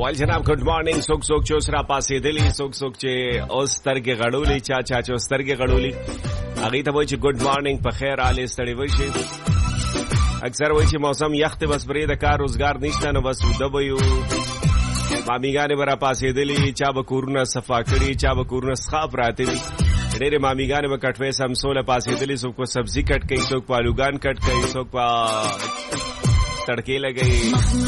وال جناب ګډ مارنینګ څوک چې اوس را پاسې دلی څوک چې اوس سترګې غړولې چا چې سترګې غړولې هغه ته وایي چې ګډ مارنینګ په خیر حالې ستړي وشي اکثر وایي چې موسم یخ ته بس پرې د کار روزګار نشته نو بس ودبیو مامیګانې به را پاسې دلی چا به کورونه صفا کړي چا به کورونه صاف راته وي ډېرې مامیګانې به کټوې سمسوله پاسې دلی څوک په سبزي کټ کوي څوک په الوګان کټ کوي څوک په تڑکے لګي